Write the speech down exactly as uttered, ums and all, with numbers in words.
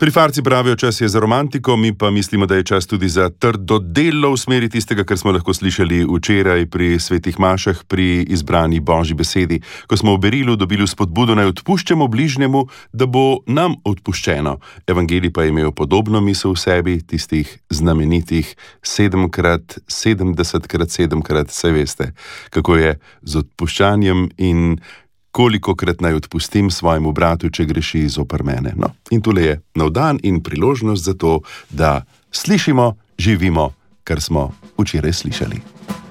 Pri Farci pravijo, čas je za romantiko, mi pa mislimo, da je čas tudi za trdo delo v smeri tistega, kar smo lahko slišali včeraj pri svetih mašah, pri izbrani Božji besedi, ko smo v berilu dobili spodbudo naj odpuščamo bližnjemu, da bo nam odpuščeno. Evangelij pa je imel podobno misel v sebi, tistih znamenitih sedemkrat, sedemdesetkrat, sedemkrat, saj veste, kako je z odpuščanjem in kolikokrat naj odpustim svojemu bratu, če greši zoper mene. No, in tule je nov dan in priložnost za to, da slišimo, živimo, kar smo včeraj slišali.